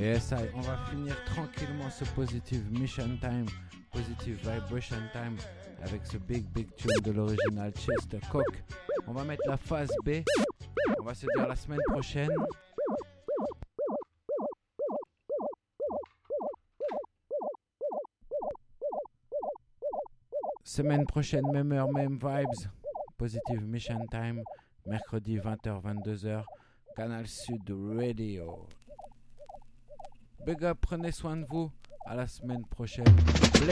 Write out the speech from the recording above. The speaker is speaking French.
Et ça, on va finir tranquillement ce Positive Mission Time, Positive Vibration Time, avec ce big tune de l'original Chester Cook. On va mettre la phase B. On va se dire la semaine prochaine. Semaine prochaine, même heure, même vibes. Positive Mission Time, mercredi 20h, 22h, Canal Sud Radio. Big up, prenez soin de vous. À la semaine prochaine. Bless